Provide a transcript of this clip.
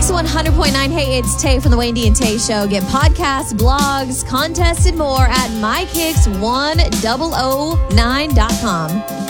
Kicks 100.9. Hey, it's Tay from the Wayne D and Tay Show. Get podcasts, blogs, contests, and more at mykicks1009.com.